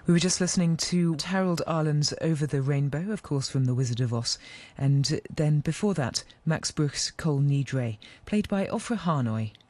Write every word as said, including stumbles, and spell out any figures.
We were just listening to Harold Arlen's Over the Rainbow, of course from The Wizard of Oz, and then before that, Max Bruch's Kol Nidre, played by Ofra Hanoi.